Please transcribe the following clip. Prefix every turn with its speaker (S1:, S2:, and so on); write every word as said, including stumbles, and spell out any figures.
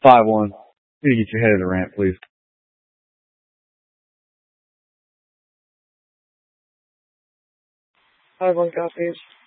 S1: five one. Need to get your head of the ramp, please.
S2: Five one copies.